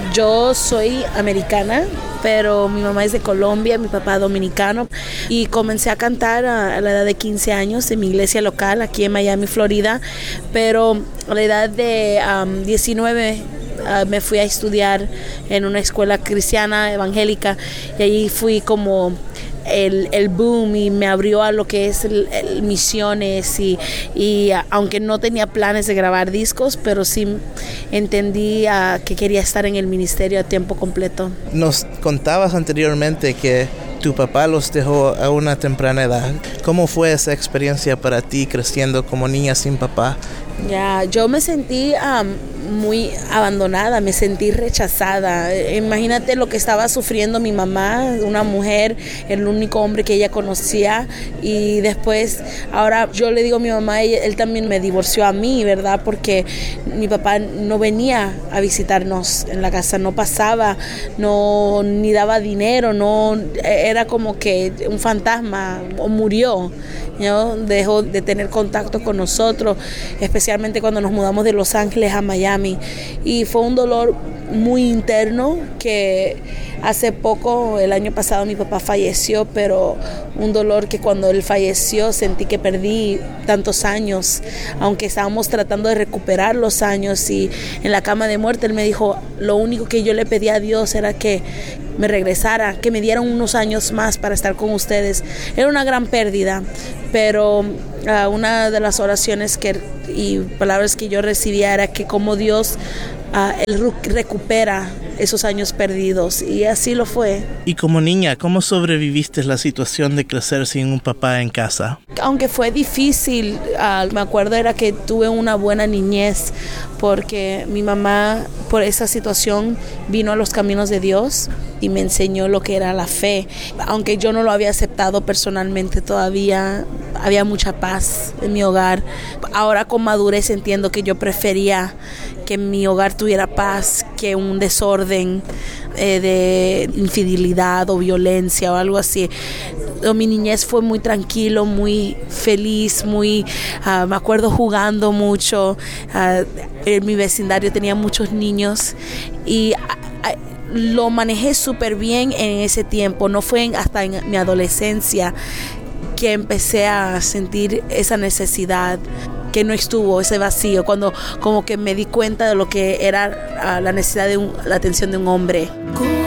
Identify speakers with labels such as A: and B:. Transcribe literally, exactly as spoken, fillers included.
A: Yo soy americana, pero mi mamá es de Colombia, mi papá dominicano, y comencé a cantar a, a la edad de quince años en mi iglesia local aquí en Miami, Florida, pero a la edad de um, diecinueve uh, me fui a estudiar en una escuela cristiana evangélica y allí fui como El, el boom y me abrió a lo que es el, el misiones y, y uh, aunque no tenía planes de grabar discos, pero sí entendí uh, que quería estar en el ministerio a tiempo completo.
B: Nos contabas anteriormente que tu papá los dejó a una temprana edad. ¿Cómo fue esa experiencia para ti creciendo como niña sin papá?
A: Ya, yo me sentí um, muy abandonada, me sentí rechazada. Imagínate lo que estaba sufriendo mi mamá, una mujer, el único hombre que ella conocía, y después, ahora yo le digo a mi mamá, él, él también me divorció a mí, ¿verdad? Porque mi papá no venía a visitarnos en la casa, no pasaba, no ni daba dinero, no era como que un fantasma, o murió, ¿no? Dejó de tener contacto con nosotros, especialmente cuando nos mudamos de Los Ángeles a Miami, y fue un dolor muy interno que hace poco, el año pasado, mi papá falleció, pero un dolor que cuando él falleció sentí que perdí tantos años, aunque estábamos tratando de recuperar los años, y en la cama de muerte él me dijo, lo único que yo le pedí a Dios era que me regresara, que me dieran unos años más para estar con ustedes. Era una gran pérdida, pero uh, una de las oraciones que, y palabras que yo recibía era que como Dios Uh, él recupera esos años perdidos, y así lo fue.
B: Y como niña, ¿cómo sobreviviste la situación de crecer sin un papá en casa?
A: Aunque fue difícil, uh, me acuerdo era que tuve una buena niñez, porque mi mamá por esa situación vino a los caminos de Dios y me enseñó lo que era la fe. Aunque yo no lo había aceptado personalmente todavía, había mucha paz en mi hogar. Ahora con madurez entiendo que yo prefería que mi hogar tuviera paz que un desorden eh, de infidelidad o violencia o algo así. Mi niñez fue muy tranquilo, muy feliz, muy uh, me acuerdo jugando mucho. Uh, en mi vecindario tenía muchos niños y uh, lo manejé súper bien en ese tiempo. No fue hasta en mi adolescencia que empecé a sentir esa necesidad, que no estuvo ese vacío, cuando como que me di cuenta de lo que era uh, la necesidad de un, la atención de un hombre.